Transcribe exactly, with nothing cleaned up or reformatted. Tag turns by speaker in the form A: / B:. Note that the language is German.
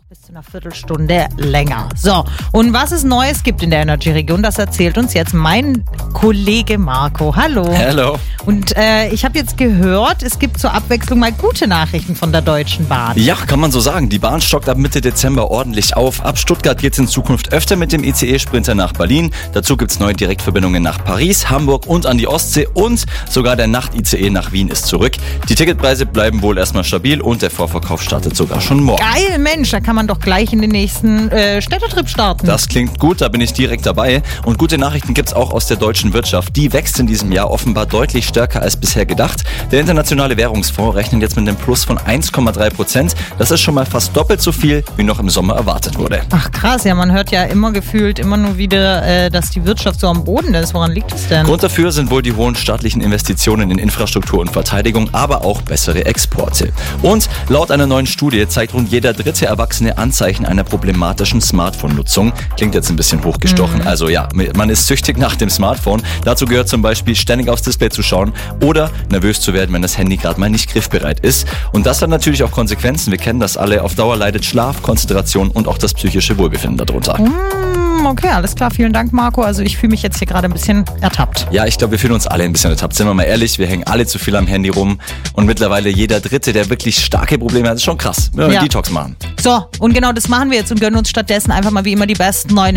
A: bis zu einer Viertelstunde länger. So, und was es Neues gibt in der Energy-Region, das erzählt uns jetzt mein Kollege Marco. Hallo.
B: Hallo.
A: Und äh, ich habe jetzt gehört, es gibt zur Abwechslung mal gute Nachrichten von der Deutschen Bahn.
B: Ja, kann man so sagen. Die Bahn stockt ab Mitte Dezember ordentlich auf. Ab Stuttgart geht es in Zukunft öfter mit dem I C E-Sprinter nach Berlin. Dazu gibt es neue Direktverbindungen nach Paris, Hamburg und an die Ostsee. Und sogar der Nacht-I C E nach Wien ist zurück. Die Ticketpreise bleiben wohl erstmal stabil und der Vorverkauf startet sogar schon morgen.
A: Geil, Mensch, da kann man doch gleich in den nächsten äh, Städtetrip starten.
B: Das klingt gut, da bin ich direkt dabei. Und gute Nachrichten gibt's auch aus der deutschen Wirtschaft. Die wächst in diesem Jahr offenbar deutlich stärker als bisher gedacht. Der Internationale Währungsfonds rechnet jetzt mit einem Plus von eins Komma drei Prozent. Das ist schon mal fast doppelt so viel, wie noch im Sommer erwartet wurde.
A: Ach krass, ja, man hört ja immer gefühlt immer nur wieder, äh, dass die Wirtschaft so am Boden ist. Woran liegt es denn?
B: Grund dafür sind wohl die hohen staatlichen Investitionen in Infrastruktur und Verteidigung, aber auch bessere Exporte. Und laut einer neuen Studie zeigt rund jeder dritte Erwachsene Anzeichen einer problematischen Smartphone-Nutzung. Klingt jetzt ein bisschen hochgestochen. Mhm. Also ja, man ist süchtig nach dem Smartphone. Dazu gehört zum Beispiel ständig aufs Display zu schauen oder nervös zu werden, wenn das Handy gerade mal nicht griffbereit ist. Und das hat natürlich auch Konsequenzen. Wir kennen das alle. Auf Dauer leidet Schlaf, Konzentration und auch das psychische Wohlbefinden darunter.
A: Mhm, okay, alles klar. Vielen Dank, Marco. Also ich fühle mich jetzt hier gerade ein bisschen ertappt.
B: Ja, ich glaube, wir fühlen uns alle ein bisschen ertappt. Sind wir mal ehrlich, wir hängen alle zu viel am Handy rum. Und mittlerweile jeder Dritte, der wirklich starke Probleme hat, ist schon krass. Wir wollen
A: ja.
B: Detox machen.
A: So, und genau das machen wir jetzt und gönnen uns stattdessen einfach mal wie immer die besten neuen